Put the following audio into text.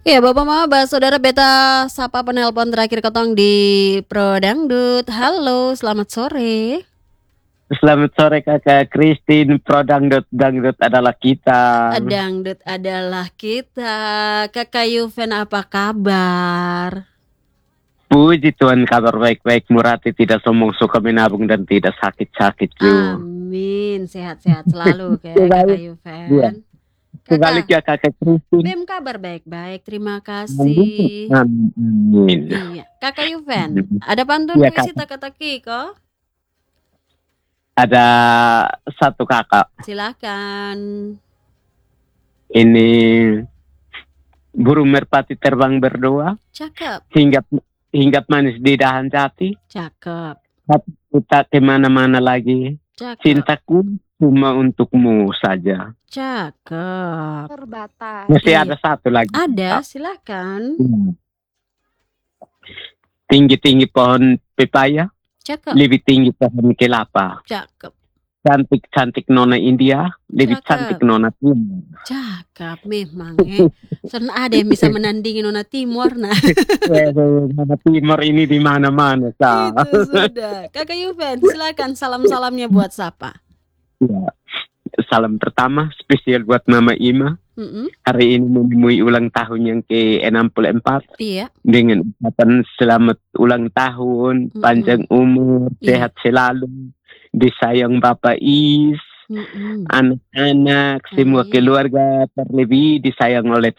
Iya, Bapak Mama, Saudara Beta sapa penelpon terakhir ketong di Pro Dangdut. Halo, selamat sore. Selamat sore Kakak Christine, Pro Dangdut, Dangdut adalah kita. Dangdut adalah kita. Kakak Yuven apa kabar? Puji Tuhan, kabar baik-baik, Murati tidak sombong, suka menabung dan tidak sakit-sakit juga. Amin, sehat-sehat selalu Kakak Iya. Yuven. Kebalik ya Kakak Christine. Bem kabar baik-baik, terima kasih. Amin. Iya, Kakak Yuven, ada pantun Iya, puisi Kak. teka-teki kok? Ada satu kakak, Silakan. ini burung merpati terbang berdua, Cakep, hinggap manis di dahan jati, cakep, tapi tak kemana-mana lagi. cakep, Cintaku cuma untukmu saja. cakep. Terbatas. Masih Iya. ada satu lagi. Ada, silakan. Tinggi-tinggi pohon pepaya, Cakep, lebih tinggi pohon kelapa. cakep, Cantik-cantik nona India, lebih Cakep. cantik nona Timur. cakep memang Soalnya ada yang bisa menandingi Nona Timur nah. Nona Timur ini di mana-mana, Sa. Itu sudah. Kakak Yuven, silakan salam-salamnya buat siapa? Ya. Salam pertama spesial buat Mama Ima. Hari ini menemui ulang tahun yang ke-64 Iya. dengan ucapan selamat ulang tahun, panjang umur, Iya. sehat selalu, disayang Bapak Is, anak-anak, semua Amin. keluarga, terlebih disayang oleh